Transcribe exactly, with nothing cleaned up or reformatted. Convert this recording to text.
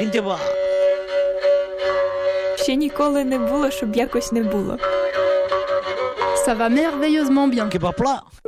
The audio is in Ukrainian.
Кінтєва. Ще ніколи не було, щоб якось не було. Ça va merveilleusement bien. Кебапла.